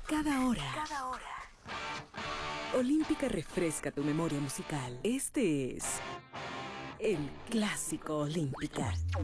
Cada hora. Olímpica refresca tu memoria musical. Este es el Clásico Olímpica.